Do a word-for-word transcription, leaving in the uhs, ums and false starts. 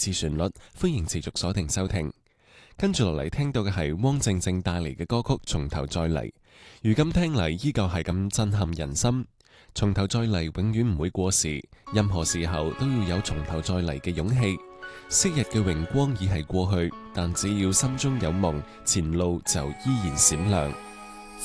次旋律，歡迎持續鎖定收聽。跟住落嚟聽到嘅係汪靜靜帶嚟嘅歌曲《從頭再嚟》，如今聽嚟依舊係咁震撼人心。從頭再嚟永遠唔會過時，任何時候都要有從頭再嚟嘅勇氣。昔日嘅榮光已係過去，但只要心中有夢，前路就依然閃亮。